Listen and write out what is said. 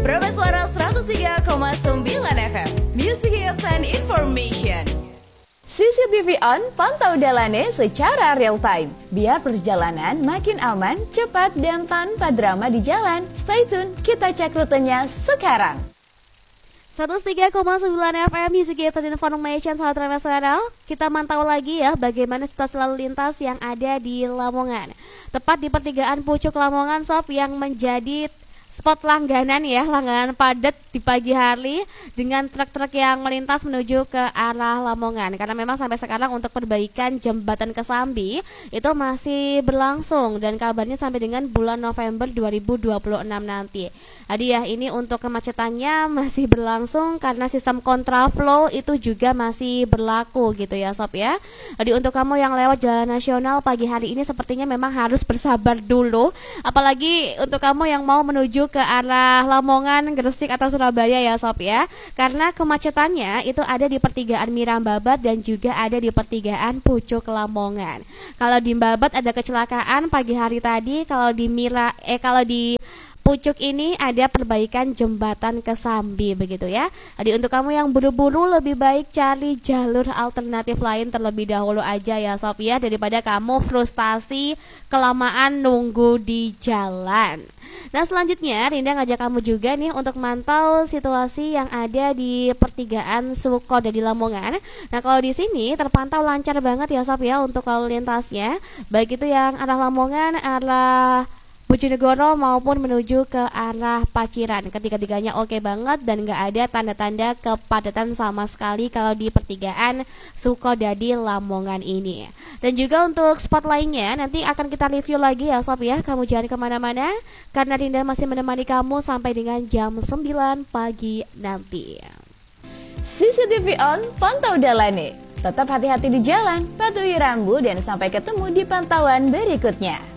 Prabas Suara 103,9 FM. Music Hits and Information. CCTV on, pantau Dalane secara real time. Biar perjalanan makin aman, cepat, dan tanpa drama di jalan. Stay tune, kita cek rutenya sekarang. 103,9 FM Music Hits and Information, sahabat Transnasional. Kita mantau lagi ya bagaimana situasi lalu lintas yang ada di Lamongan. Tepat di pertigaan Pucuk Lamongan, Sob, yang menjadi spot langganan ya, langganan padat di pagi hari dengan truk-truk yang melintas menuju ke arah Lamongan. Karena memang sampai sekarang untuk perbaikan jembatan Kesambi itu masih berlangsung dan kabarnya sampai dengan bulan November 2026 nanti. Jadi ya, ini untuk kemacetannya masih berlangsung karena sistem kontraflow itu juga masih berlaku gitu ya, Sob ya. Jadi untuk kamu yang lewat jalan nasional pagi hari ini sepertinya memang harus bersabar dulu, apalagi untuk kamu yang mau menuju ke arah Lamongan, Gresik atau Surabaya ya, Sob ya. Karena kemacetannya itu ada di pertigaan Mirambabat dan juga ada di pertigaan Pucuk Lamongan. Kalau di Mbabat ada kecelakaan pagi hari tadi, kalau di Pucuk ini ada perbaikan jembatan Kesambi begitu ya. Jadi untuk kamu yang buru-buru lebih baik cari jalur alternatif lain terlebih dahulu aja ya, Sob ya, daripada kamu frustasi kelamaan nunggu di jalan. Nah selanjutnya Rinda ngajak kamu juga nih untuk mantau situasi yang ada di pertigaan Sukoda di Lamongan. Nah kalau di sini terpantau lancar banget ya, Sob ya, untuk lalu lintasnya, baik itu yang arah Lamongan, arah Bojonegoro maupun menuju ke arah Paciran. Ketiga-tiganya oke banget dan gak ada tanda-tanda kepadatan sama sekali kalau di pertigaan Sukodadi Lamongan ini. Dan juga untuk spot lainnya nanti akan kita review lagi ya, Sob ya. Kamu jangan kemana-mana karena Rinda masih menemani kamu sampai dengan jam 9 pagi nanti. CCTV on, pantau Dalane. Tetap hati-hati di jalan, patuhi rambu, dan sampai ketemu di pantauan berikutnya.